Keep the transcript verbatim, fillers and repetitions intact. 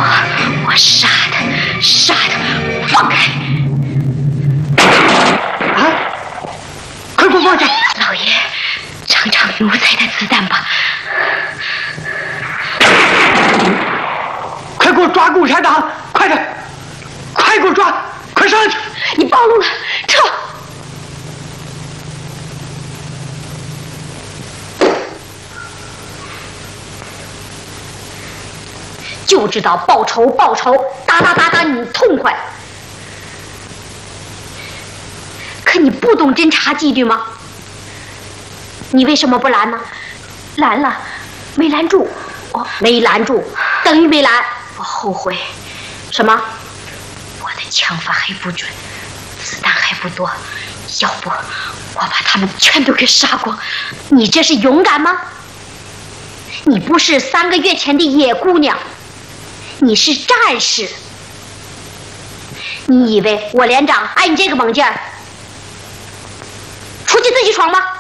我我杀他，杀他，放开！ 啊！快给我放下！ 老爷，尝尝奴才的子弹吧。 快给我抓共产党！快点！快给我抓！快上去！ 你暴露了，撤！就知道报仇报仇，打打打打你痛快。可你不懂侦察纪律吗？你为什么不拦呢？拦了，没拦住。哦，没拦住，等于没拦。我后悔。什么？我的枪法还不准，子弹还不多，要不我把他们全都给杀光。你这是勇敢吗？你不是三个月前的野姑娘，你是战士。你以为我连长爱你这个猛劲儿？出去自己闯吧。